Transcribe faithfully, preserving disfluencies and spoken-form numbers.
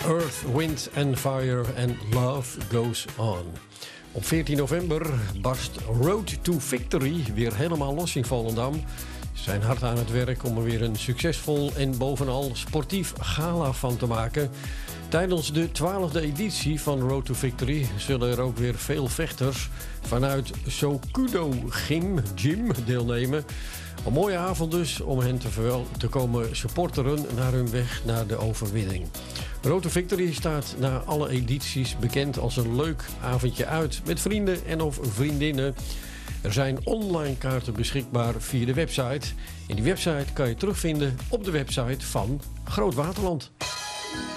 Earth, Wind and Fire and Love Goes On. Op veertien november barst Road to Victory weer helemaal los in Volendam. Ze zijn hard aan het werk om er weer een succesvol en bovenal sportief gala van te maken. Tijdens de twaalfde editie van Road to Victory zullen er ook weer veel vechters vanuit Sokudo Gym, Gym deelnemen. Een mooie avond dus om hen te, verwel- te komen supporteren naar hun weg naar de overwinning. Road to Victory staat na alle edities bekend als een leuk avondje uit met vrienden en of vriendinnen. Er zijn online kaarten beschikbaar via de website. En die website kan je terugvinden op de website van Groot Waterland.